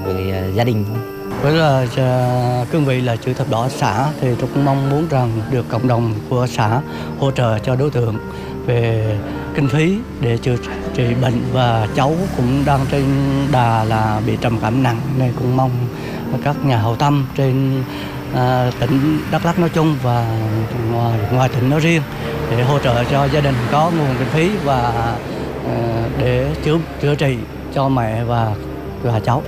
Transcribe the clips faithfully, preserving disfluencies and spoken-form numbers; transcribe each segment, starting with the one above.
với gia đình. Với là cương vị là chủ tịch đỏ xã thì tôi cũng mong muốn rằng được cộng đồng của xã hỗ trợ cho đối tượng về kinh phí để chữa trị bệnh, và cháu cũng đang trên đà là bị trầm cảm nặng, nên cũng mong các nhà hảo tâm trên à, tỉnh Đắk Lắk nói chung và ngoài, ngoài tỉnh nói riêng để hỗ trợ cho gia đình có nguồn kinh phí và à, để chữa chữa trị cho mẹ và và cháu.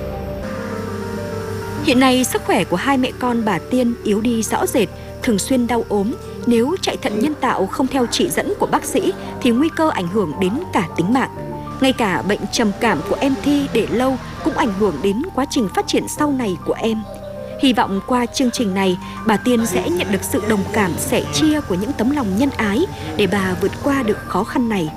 Hiện nay sức khỏe của hai mẹ con bà Tiên yếu đi rõ rệt, thường xuyên đau ốm. Nếu chạy thận nhân tạo không theo chỉ dẫn của bác sĩ thì nguy cơ ảnh hưởng đến cả tính mạng. Ngay cả bệnh trầm cảm của em Thi để lâu cũng ảnh hưởng đến quá trình phát triển sau này của em. Hy vọng qua chương trình này, bà Tiên sẽ nhận được sự đồng cảm, sẻ chia của những tấm lòng nhân ái để bà vượt qua được khó khăn này.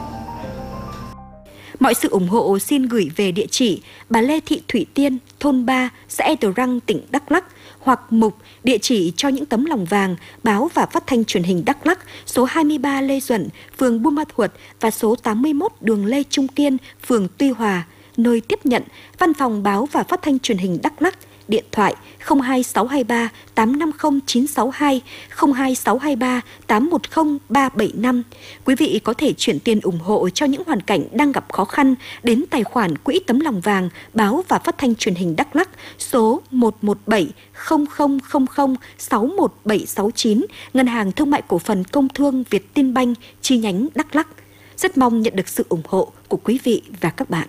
Mọi sự ủng hộ xin gửi về địa chỉ bà Lê Thị Thủy Tiên, thôn ba, xã E Tờ Răng, tỉnh Đắk Lắk, hoặc mục địa chỉ cho những tấm lòng vàng, báo và phát thanh truyền hình Đắk Lắk, số hai mươi ba Lê Duẩn, phường Buôn Ma Thuột và số tám mươi mốt đường Lê Trung Kiên, phường Tuy Hòa, nơi tiếp nhận văn phòng báo và phát thanh truyền hình Đắk Lắk. Điện thoại không hai sáu hai ba tám năm không chín sáu hai, không hai sáu hai ba tám một không ba bảy năm. Quý vị có thể chuyển tiền ủng hộ cho những hoàn cảnh đang gặp khó khăn đến tài khoản Quỹ Tấm Lòng Vàng, báo và phát thanh truyền hình Đắk Lắk, số một một bảy không không không không sáu một bảy sáu chín, Ngân hàng Thương mại Cổ phần Công thương Vietinbank, chi nhánh Đắk Lắk. Rất mong nhận được sự ủng hộ của quý vị và các bạn.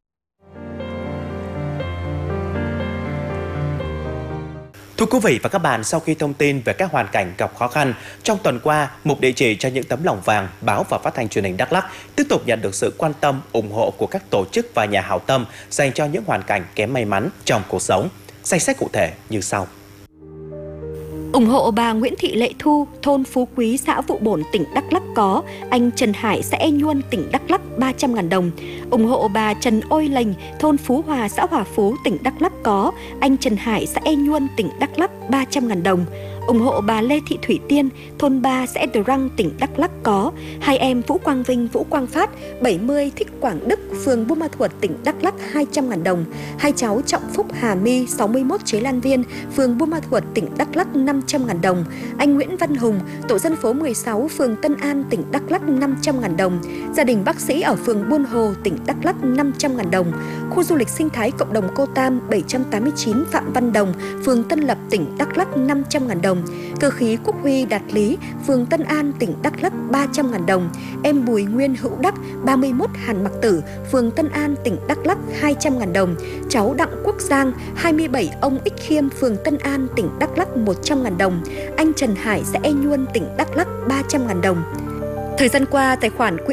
Thưa quý vị và các bạn, sau khi thông tin về các hoàn cảnh gặp khó khăn, trong tuần qua, mục địa chỉ cho những tấm lòng vàng, báo và phát thanh truyền hình Đắk Lắk tiếp tục nhận được sự quan tâm, ủng hộ của các tổ chức và nhà hảo tâm dành cho những hoàn cảnh kém may mắn trong cuộc sống. Danh sách cụ thể như sau. Ủng hộ bà Nguyễn Thị Lệ Thu, thôn Phú Quý, xã Vụ Bổn, tỉnh Đắk Lắk có anh Trần Hải, xã E Nhuân, tỉnh Đắk Lắk ba trăm nghìn đồng. Ủng hộ bà Trần Ôi Lệnh, thôn Phú Hòa, xã Hòa Phú, tỉnh Đắk Lắk có anh Trần Hải, xã E Nhuân, tỉnh Đắk Lắk ba trăm nghìn đồng. Ủng hộ bà Lê Thị Thủy Tiên, thôn ba, xã E Tờ Răng, tỉnh Đắk Lắk có hai em Vũ Quang Vinh, Vũ Quang Phát, bảy mươi, Thích Quảng Đức, phường Buôn Ma Thuột, tỉnh Đắk Lắk hai trăm nghìn đồng. Hai cháu Trọng Phúc, Hà My, sáu mươi mốt Chế Lan Viên, phường Buôn Ma Thuột, tỉnh Đắk Lắk năm trăm nghìn đồng. Anh Nguyễn Văn Hùng, tổ dân phố mười sáu, phường Tân An, tỉnh Đắk Lắk năm trăm nghìn đồng. Gia đình bác sĩ ở phường Buôn Hồ, tỉnh Đắk Lắk năm trăm nghìn đồng. Khu du lịch sinh thái cộng đồng Cô Tam bảy trăm tám mươi chín Phạm Văn Đồng, phường Tân Lập, tỉnh Đắk Lắk năm trăm nghìn đồng. Cơ khí Quốc Huy Đạt Lý, phường Tân An, tỉnh Đắk Lắk ba trăm nghìn đồng. Em Bùi Nguyên Hữu Đắc, ba mươi mốt Hàn Mặc Tử, phường Tân An, tỉnh Đắk Lắk hai trăm nghìn đồng. Cháu Đặng Quốc Giang, hai mươi bảy Ông Ích Khiêm, phường Tân An, tỉnh Đắk Lắk một trăm nghìn đồng. Anh Trần Hải, xã E Nhuân, tỉnh Đắk Lắk ba trăm nghìn đồng. Thời gian qua, tài khoản Quỹ